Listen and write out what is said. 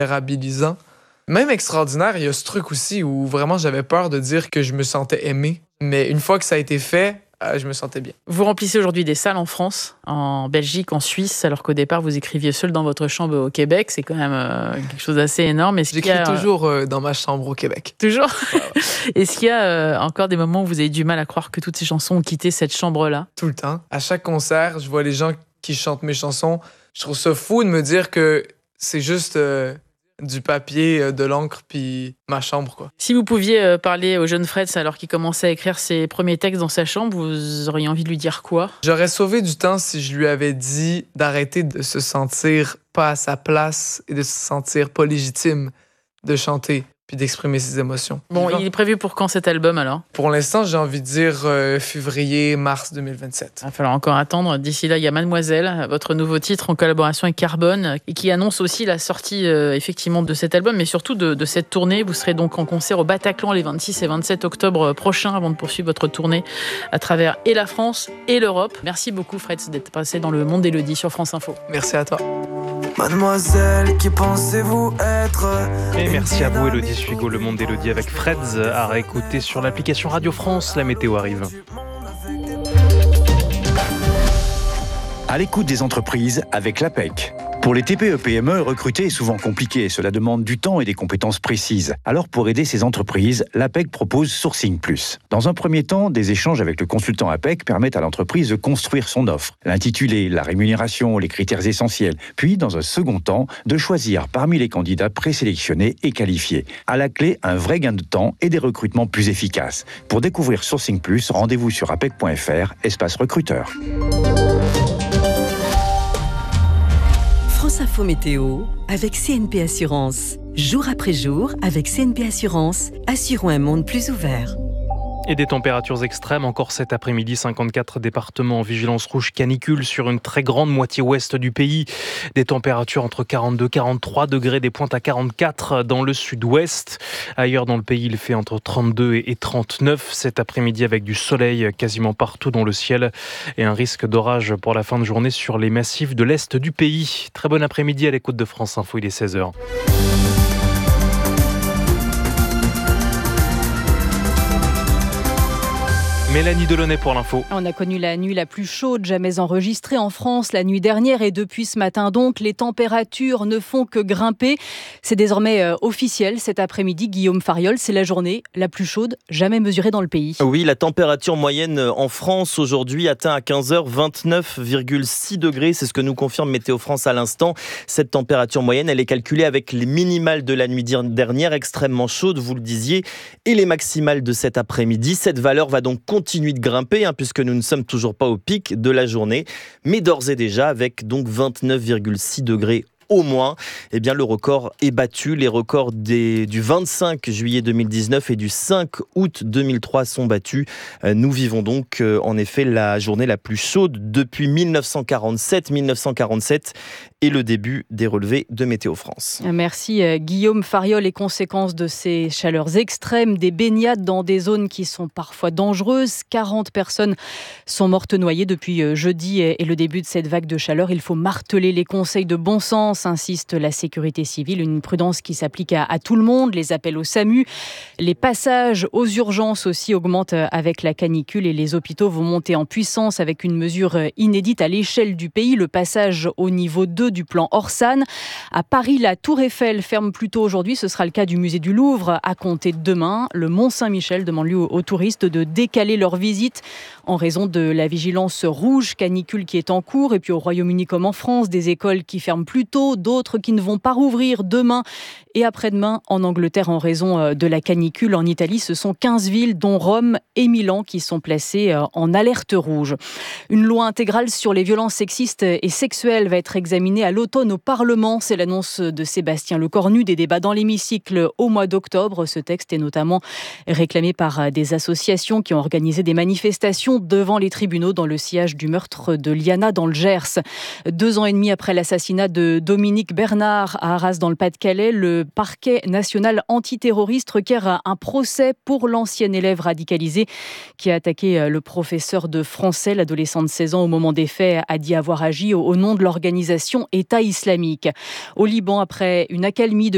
vulnérabilisant. Même extraordinaire, il y a ce truc aussi où vraiment j'avais peur de dire que je me sentais aimé. Mais une fois que ça a été fait, je me sentais bien. Vous remplissez aujourd'hui des salles en France, en Belgique, en Suisse, alors qu'au départ, vous écriviez seul dans votre chambre au Québec. C'est quand même quelque chose d'assez énorme. J'écris toujours dans ma chambre au Québec. Toujours. Ouais. Est-ce qu'il y a encore des moments où vous avez du mal à croire que toutes ces chansons ont quitté cette chambre-là? Tout le temps. À chaque concert, je vois les gens qui chantent mes chansons. Je trouve ça fou de me dire que c'est juste du papier, de l'encre, puis ma chambre, quoi. Si vous pouviez parler au jeune Fred alors qu'il commençait à écrire ses premiers textes dans sa chambre, vous auriez envie de lui dire quoi? J'aurais sauvé du temps si je lui avais dit d'arrêter de se sentir pas à sa place et de se sentir pas légitime de chanter puis d'exprimer ses émotions. Bon, il est prévu pour quand cet album alors? Pour l'instant, j'ai envie de dire février-mars 2027. Il va falloir encore attendre. D'ici là, il y a Mademoiselle, votre nouveau titre en collaboration avec Carbone, et qui annonce aussi la sortie effectivement de cet album, mais surtout de cette tournée. Vous serez donc en concert au Bataclan les 26 et 27 octobre prochains avant de poursuivre votre tournée à travers et la France et l'Europe. Merci beaucoup Fred d'être passé dans le Monde d'Élodie sur France Info. Merci à toi. Mademoiselle, qui pensez-vous être? Et merci à vous Élodie Suigo, Le Monde d'Élodie avec Freds à réécouter sur l'application Radio France. La météo arrive. À l'écoute des entreprises avec l'APEC. Pour les TPE-PME, recruter est souvent compliqué. Cela demande du temps et des compétences précises. Alors pour aider ces entreprises, l'APEC propose Sourcing Plus. Dans un premier temps, des échanges avec le consultant APEC permettent à l'entreprise de construire son offre. L'intitulé, la rémunération, les critères essentiels. Puis, dans un second temps, de choisir parmi les candidats présélectionnés et qualifiés. À la clé, un vrai gain de temps et des recrutements plus efficaces. Pour découvrir Sourcing Plus, rendez-vous sur apec.fr, espace recruteur. France Info Météo avec CNP Assurance. Jour après jour, avec CNP Assurance, assurons un monde plus ouvert. Et des températures extrêmes encore cet après-midi, 54 départements en vigilance rouge canicule sur une très grande moitié ouest du pays. Des températures entre 42 et 43 degrés, des pointes à 44 dans le sud-ouest. Ailleurs dans le pays, il fait entre 32 et 39 cet après-midi avec du soleil quasiment partout dans le ciel et un risque d'orage pour la fin de journée sur les massifs de l'est du pays. Très bon après-midi à l'écoute de France Info, il est 16h. Mélanie Delaunay pour l'info. On a connu la nuit la plus chaude jamais enregistrée en France la nuit dernière et depuis ce matin donc, les températures ne font que grimper. C'est désormais officiel cet après-midi. Guillaume Fariol, c'est la journée la plus chaude jamais mesurée dans le pays. Oui, la température moyenne en France aujourd'hui atteint à 15h 29,6 degrés. C'est ce que nous confirme Météo France à l'instant. Cette température moyenne, elle est calculée avec les minimales de la nuit dernière, extrêmement chaudes, vous le disiez, et les maximales de cet après-midi. Cette valeur va donc continue de grimper puisque nous ne sommes toujours pas au pic de la journée, mais d'ores et déjà avec donc 29,6 degrés au moins, eh bien le record est battu. Les records du 25 juillet 2019 et du 5 août 2003 sont battus. Nous vivons donc en effet la journée la plus chaude depuis 1947 et le début des relevés de Météo France. Merci Guillaume Fariol. Les conséquences de ces chaleurs extrêmes, des baignades dans des zones qui sont parfois dangereuses. 40 personnes sont mortes noyées depuis jeudi et le début de cette vague de chaleur. Il faut marteler les conseils de bon sens, insiste la sécurité civile. Une prudence qui s'applique à tout le monde. Les appels au SAMU, les passages aux urgences aussi augmentent avec la canicule et les hôpitaux vont monter en puissance avec une mesure inédite à l'échelle du pays, le passage au niveau 2 du plan Orsan. À Paris, la Tour Eiffel ferme plus tôt aujourd'hui. Ce sera le cas du musée du Louvre à compter de demain. Le Mont-Saint-Michel demande lui aux touristes de décaler leur visite en raison de la vigilance rouge canicule qui est en cours. Et puis au Royaume-Uni comme en France, des écoles qui ferment plus tôt, d'autres qui ne vont pas rouvrir demain et après-demain. En Angleterre, en raison de la canicule, en Italie, ce sont 15 villes, dont Rome et Milan, qui sont placées en alerte rouge. Une loi intégrale sur les violences sexistes et sexuelles va être examinée à l'automne au Parlement. C'est l'annonce de Sébastien Lecornu. Des débats dans l'hémicycle au mois d'octobre. Ce texte est notamment réclamé par des associations qui ont organisé des manifestations devant les tribunaux dans le sillage du meurtre de Liana dans le Gers. 2 ans et demi après l'assassinat de Dominique Bernard à Arras dans le Pas-de-Calais, le parquet national antiterroriste requiert un procès pour l'ancien élève radicalisé qui a attaqué le professeur de français. L'adolescent de 16 ans au moment des faits a dit avoir agi au nom de l'organisation État islamique. Au Liban, après une accalmie de